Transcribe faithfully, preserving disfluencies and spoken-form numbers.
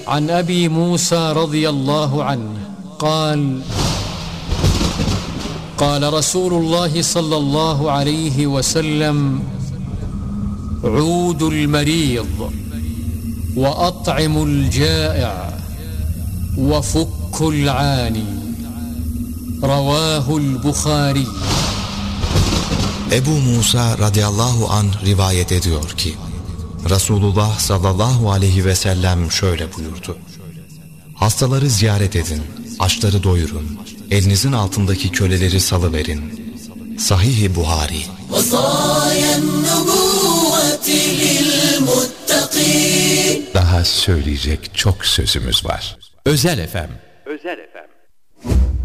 عن أبي موسى رضي الله عنه قال قال رسول الله صلى الله عليه وسلم عودوا المريض وأطعموا الجائع وفكوا العاني رواه البخاري. Ebu Musa radıyallahu anh rivayet ediyor ki Resulullah sallallahu aleyhi ve sellem şöyle buyurdu: hastaları ziyaret edin, açları doyurun, elinizin altındaki köleleri salıverin. Sahih-i Buhari. Daha söyleyecek çok sözümüz var. Özel Efem